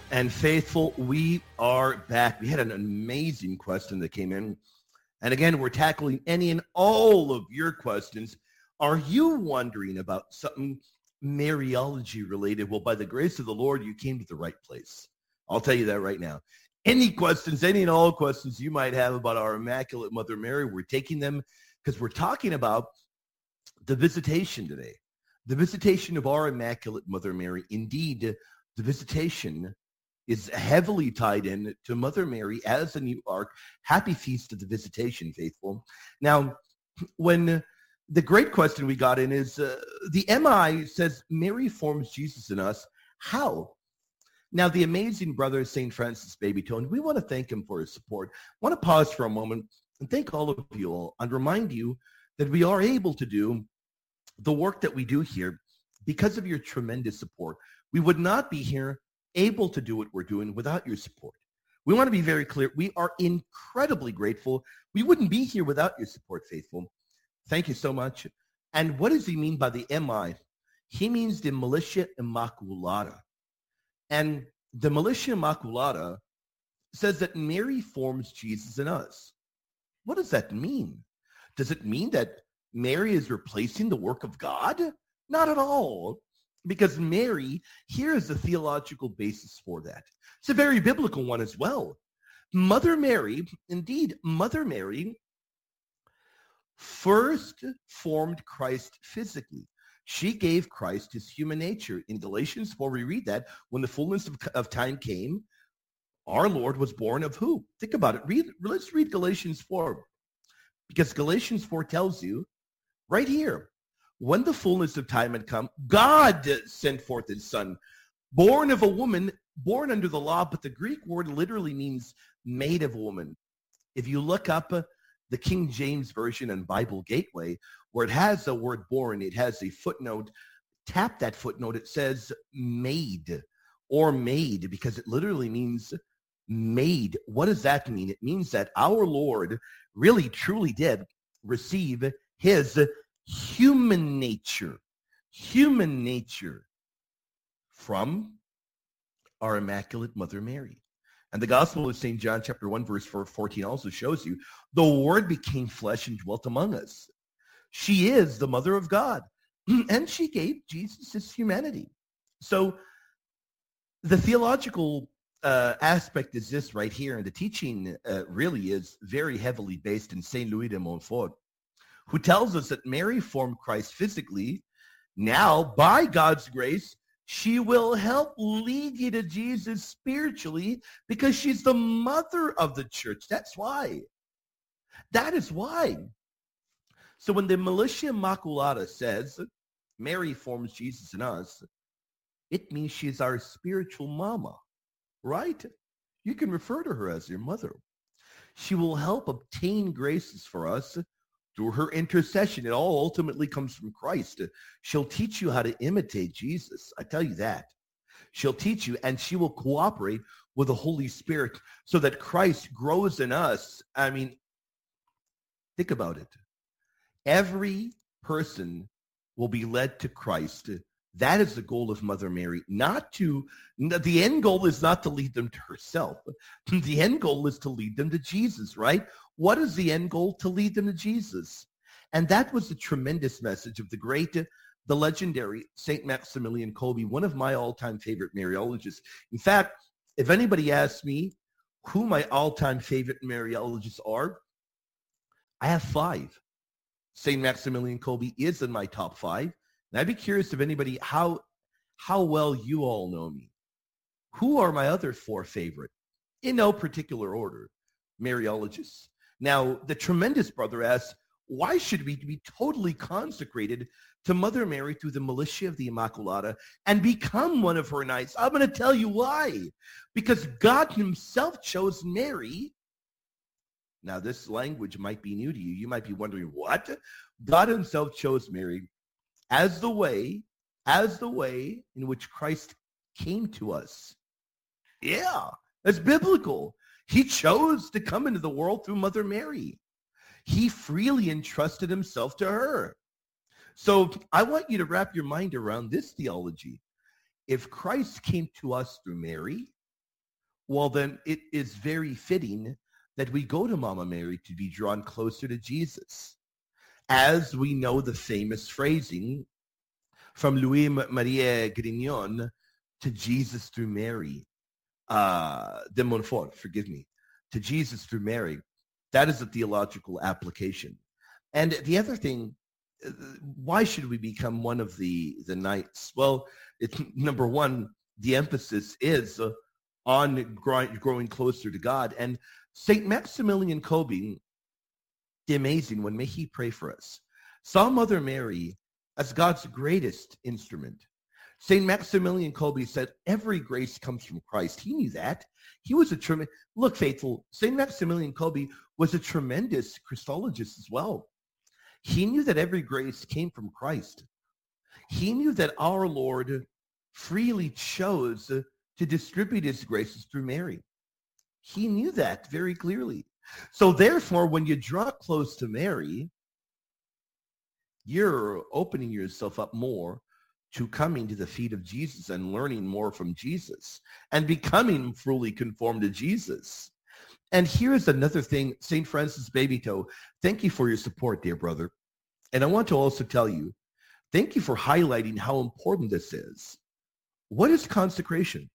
And faithful, we are back. We had an amazing question that came in. And again, we're tackling any and all of your questions. Are you wondering about something Mariology related? Well, by the grace of the Lord, you came to the right place. I'll tell you that right now. Any questions, any and all questions you might have about our Immaculate Mother Mary, we're taking them because we're talking about the visitation today. The visitation of our Immaculate Mother Mary. Indeed, the visitation is heavily tied in to Mother Mary as a new ark. Happy Feast of the Visitation, faithful. Now, when the great question we got in is, the MI says Mary forms Jesus in us. How? Now, the amazing brother, St. Francis Babytone, we want to thank him for his support. I want to pause for a moment and thank all of you all and remind you that we are able to do the work that we do here because of your tremendous support. We would not be here able to do what we're doing without your support. We want to be very clear. We are incredibly grateful. We wouldn't be here without your support, faithful. Thank you so much. And what does he mean by the MI? He means the Militia Immaculata. And the Militia Immaculata says that Mary forms Jesus in us. What does that mean? Does it mean that Mary is replacing the work of God? Not at all. Because Mary, here is the theological basis for that. It's a very biblical one as well. Mother Mary, indeed, Mother Mary first formed Christ physically. She gave Christ his human nature. In Galatians 4, we read that when the fullness of time came, our Lord was born of who? Think about it. Let's read Galatians 4. Because Galatians 4 tells you right here, when the fullness of time had come, God sent forth his son, born of a woman, born under the law, but the Greek word literally means made of a woman. If you look up the King James Version and Bible Gateway, where it has the word born, it has a footnote. Tap that footnote. It says made or made because it literally means made. What does that mean? It means that our Lord really, truly did receive his human nature from our Immaculate Mother Mary. And the Gospel of St. John chapter 1, verse 14 also shows you the Word became flesh and dwelt among us. She is the Mother of God, and she gave Jesus his humanity. So the theological aspect is this right here, and the teaching really is very heavily based in St. Louis de Montfort, who tells us that Mary formed Christ physically. Now, by God's grace, she will help lead you to Jesus spiritually because she's the mother of the church. That's why. That is why. So when the Militia Immaculata says Mary forms Jesus in us, it means she's our spiritual mama, right? You can refer to her as your mother. She will help obtain graces for us through her intercession. It all ultimately comes from Christ. She'll teach you how to imitate Jesus. I tell you that. She'll teach you, and she will cooperate with the Holy Spirit so that Christ grows in us. I mean, think about it. Every person will be led to Christ. That is the goal of Mother Mary. The end goal is not to lead them to herself. The end goal is to lead them to Jesus, right? What is the end goal? To lead them to Jesus. And that was the tremendous message of the legendary St. Maximilian Kolbe, one of my all-time favorite Mariologists. In fact, if anybody asks me who my all-time favorite Mariologists are, I have 5. St. Maximilian Kolbe is in my top 5. And I'd be curious if anybody, how well you all know me. Who are my other 4 favorite? In no particular order, Mariologists. Now, the tremendous brother asks, why should we be totally consecrated to Mother Mary through the Militia of the Immaculata and become one of her knights? I'm going to tell you why. Because God himself chose Mary. Now, this language might be new to you. You might be wondering, what? God himself chose Mary as the way in which Christ came to us. Yeah, that's biblical. He chose to come into the world through Mother Mary. He freely entrusted himself to her. So I want you to wrap your mind around this theology. If Christ came to us through Mary, well, then it is very fitting that we go to Mama Mary to be drawn closer to Jesus. As we know the famous phrasing from Louis Marie Grignon, to Jesus through Mary, de Montfort, forgive me, to Jesus through Mary. That is a theological application. And the other thing, why should we become one of the knights? Well, it's number one, the emphasis is on growing closer to God. And St. Maximilian Kolbe, the amazing one, may he pray for us, saw Mother Mary as God's greatest instrument. St. Maximilian Kolbe said, every grace comes from Christ. He knew that. He was a tremendous, look, faithful, St. Maximilian Kolbe was a tremendous Christologist as well. He knew that every grace came from Christ. He knew that our Lord freely chose to distribute his graces through Mary. He knew that very clearly. So therefore, when you draw close to Mary, you're opening yourself up more to coming to the feet of Jesus and learning more from Jesus and becoming fully conformed to Jesus. And here's another thing, St. Francis Babytoe, thank you for your support, dear brother. And I want to also tell you, thank you for highlighting how important this is. What is consecration?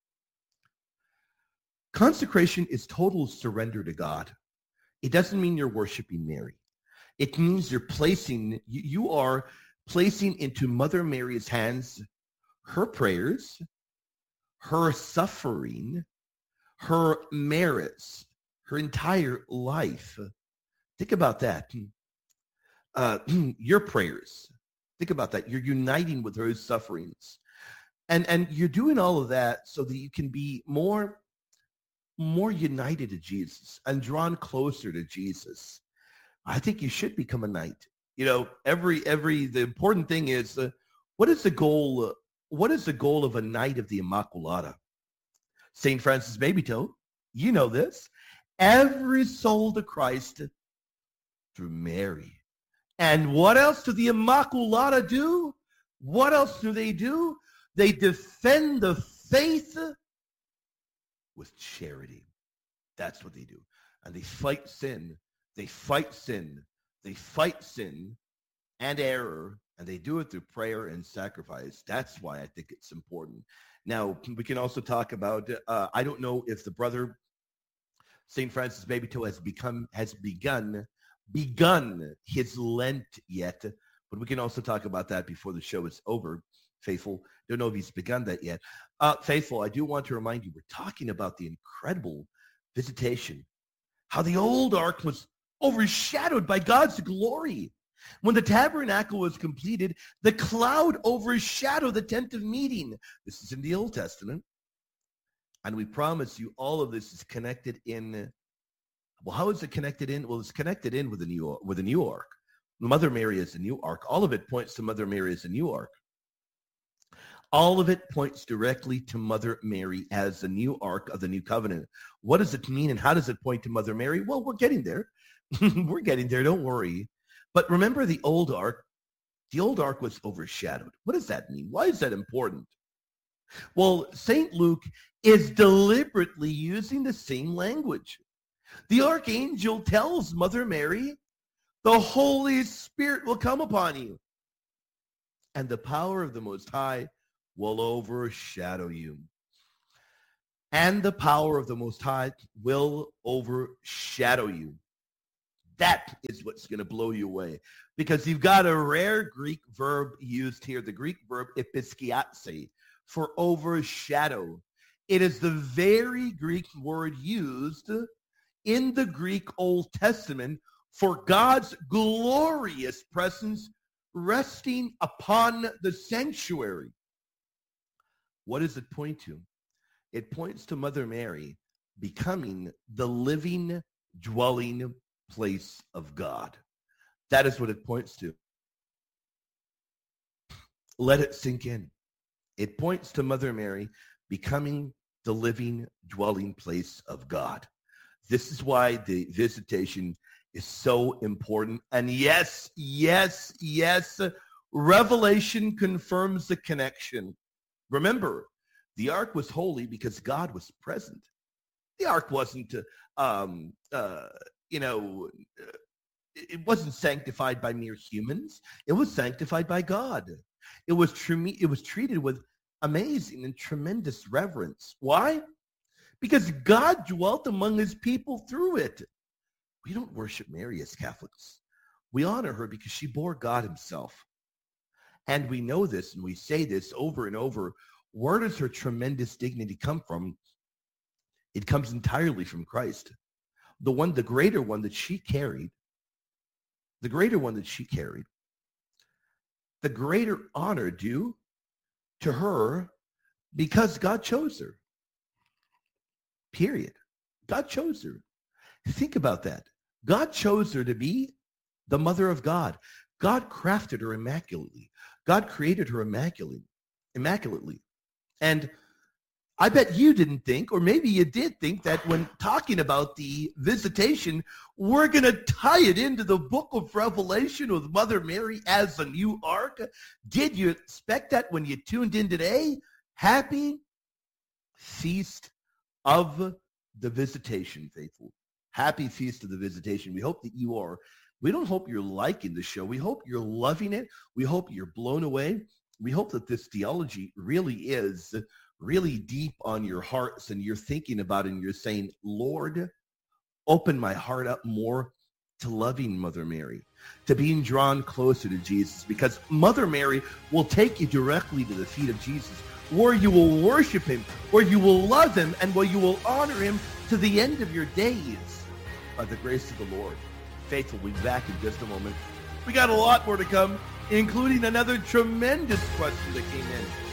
Consecration is total surrender to God. It doesn't mean you're worshiping Mary. It means you are placing into Mother Mary's hands her prayers, her suffering, her merits, her entire life. Think about that. Your prayers. Think about that. You're uniting with her sufferings. And you're doing all of that so that you can be more united to Jesus and drawn closer to Jesus. I think you should become a knight. You know, the important thing is, what is the goal? What is the goal of a Knight of the Immaculata? St. Francis Babytoe, you know this. Every soul to Christ through Mary. And what else do the Immaculata do? What else do? They defend the faith with charity. That's what they do. And they fight sin. They fight sin. They fight sin and error, and they do it through prayer and sacrifice. That's why I think it's important. Now, we can also talk about, I don't know if the brother, St. Francis Babytoe, has begun his Lent yet, but we can also talk about that before the show is over. Faithful, don't know if he's begun that yet. Faithful, I do want to remind you, we're talking about the incredible visitation, how the old ark was overshadowed by God's glory. When the tabernacle was completed, the cloud overshadowed the tent of meeting. This is in the Old Testament. And we promise you all of this is connected in. Well, how is it connected in? Well, it's connected in with the new ark. Mother Mary is the new ark. All of it points to Mother Mary as the new ark. All of it points directly to Mother Mary as the new ark of the new covenant. What does it mean and how does it point to Mother Mary? Well, we're getting there. We're getting there. Don't worry. But remember the old ark? The old ark was overshadowed. What does that mean? Why is that important? Well, St. Luke is deliberately using the same language. The archangel tells Mother Mary, the Holy Spirit will come upon you, and the power of the Most High will overshadow you. And the power of the Most High will overshadow you. That is what's going to blow you away, because you've got a rare Greek verb used here, the Greek verb episkiatse, for overshadow. It is the very Greek word used in the Greek Old Testament for God's glorious presence resting upon the sanctuary. What does it point to? It points to Mother Mary becoming the living, dwelling place of God. That is what it points to. Let it sink in. It points to Mother Mary becoming the living, dwelling place of God. This is why the visitation is so important. And yes, Revelation confirms the connection. Remember, the ark was holy because God was present. The ark wasn't, you know, it wasn't sanctified by mere humans. It was sanctified by God. It was treated with amazing and tremendous reverence. Why? Because God dwelt among his people through it. We don't worship Mary as Catholics. We honor her because she bore God himself. And we know this and we say this over and over. Where does her tremendous dignity come from? It comes entirely from Christ. The greater one that she carried, the greater honor due to her because God chose her. Period. God chose her. Think about that. God chose her to be the mother of God. God crafted her immaculately. God created her immaculately. And I bet you didn't think, or maybe you did think, that when talking about the visitation, we're going to tie it into the book of Revelation with Mother Mary as the new ark. Did you expect that when you tuned in today? Happy Feast of the Visitation, faithful. Happy Feast of the Visitation. We hope that you are. We don't hope you're liking the show. We hope you're loving it. We hope you're blown away. We hope that this theology really is really deep on your hearts and you're thinking about it and you're saying, Lord, open my heart up more to loving Mother Mary, to being drawn closer to Jesus, because Mother Mary will take you directly to the feet of Jesus, where you will worship him, where you will love him, and where you will honor him to the end of your days by the grace of the Lord. Faithful, we'll be back in just a moment. We got a lot more to come, including another tremendous question that came in.